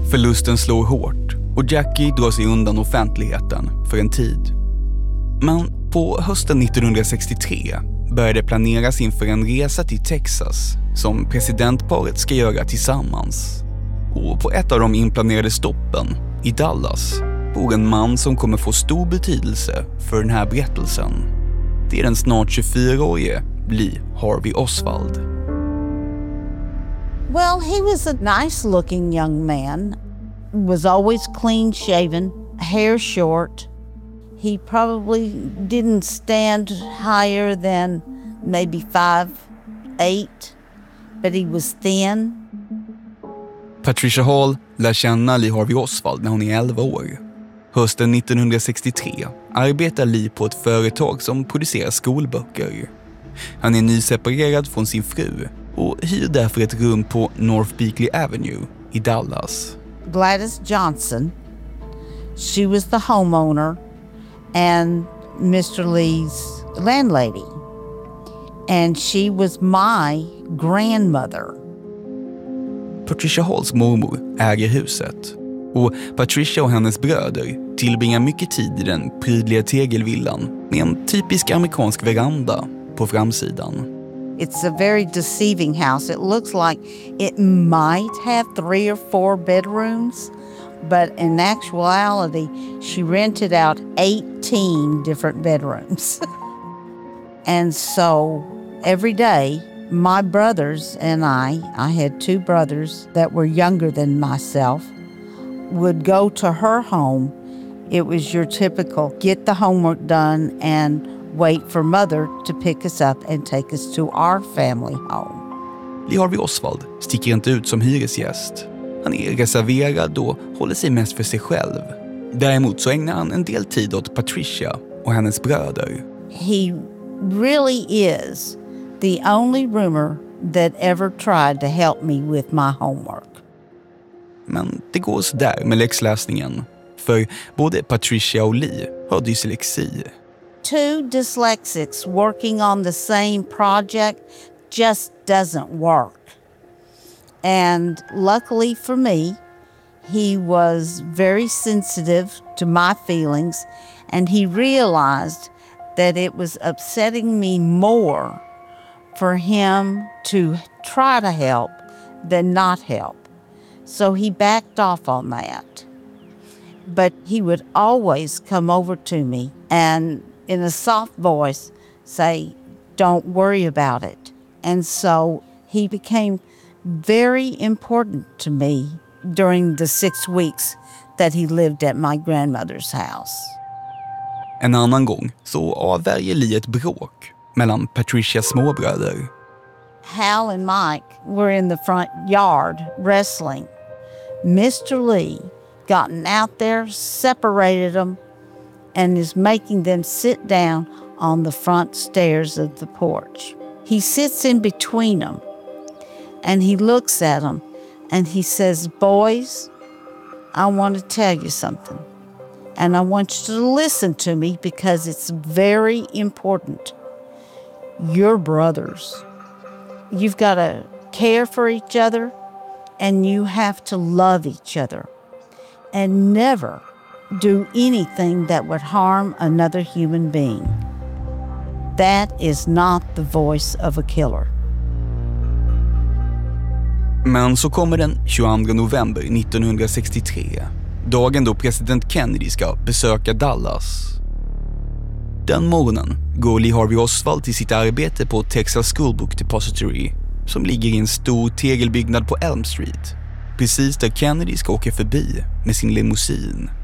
Förlusten slår hårt och Jackie drar sig undan offentligheten för en tid. Men på hösten 1963 började planeras inför en resa till Texas som presidentparet ska göra tillsammans. Och på ett av de inplanerade stoppen i Dallas bor en man som kommer få stor betydelse för den här berättelsen. Det är den snart 24-årige Lee Harvey Oswald. Well, he was a nice-looking young man. Was always clean-shaven, hair short. He probably didn't stand higher than maybe 5'8", but he was thin. Patricia Hall lär känna Lee Harvey Oswald när hon är 11 år. Hösten 1963 arbetar Lee på ett företag som producerar skolböcker. Han är nyseparerad från sin fru och hyr därför ett rum på North Beakley Avenue i Dallas. Gladys Johnson, she was the homeowner and Mr. Lee's landlady. And she was my grandmother. Patricia Halls mormor äger huset och Patricia och hennes bröder tillbringar mycket tid i den prydliga tegelvillan med en typisk amerikansk veranda på framsidan. It's a very deceiving house. It looks like it might have 3 or 4 bedrooms, but in actuality, she rented out 18 different bedrooms. And so every day, my brothers and I had 2 brothers that were younger than myself, would go to her home. It was your typical get the homework done and wait for mother to pick us up and take us to our family home. Lee Harvey Oswald sticker inte ut som hyresgäst. Han är reserverad och håller sig mest för sig själv. Däremot så ägnar han en del tid åt Patricia och hennes bröder. He really is the only roomer that ever tried to help me with my homework. Men det går så där med läxläsningen. För både Patricia och Lee har dyslexi. 2 dyslexics working on the same project just doesn't work. And luckily for me, he was very sensitive to my feelings, and he realized that it was upsetting me more for him to try to help than not help. So he backed off on that. But he would always come over to me and in a soft voice say, "Don't worry about it." And so he became very important to me during the 6 weeks that he lived at my grandmother's house. En annan gång så avvärjer Lee ett bråk mellan Patricias småbröder. Hal and Mike were in the front yard wrestling. Mr. Lee gotten out there, separated them, and is making them sit down on the front stairs of the porch. He sits in between them, and he looks at them, and he says, "Boys, I want to tell you something, and I want you to listen to me because it's very important. You're brothers. You've got to care for each other, and you have to love each other, and never do anything that would harm another human being. That is not the voice of a killer." Men så kommer den 22 november 1963, dagen då president Kennedy ska besöka Dallas. Den morgonen går Lee Harvey Oswald till sitt arbete på Texas Schoolbook Depository, som ligger i en stor tegelbyggnad på Elm Street, precis där Kennedy ska åka förbi med sin limousin.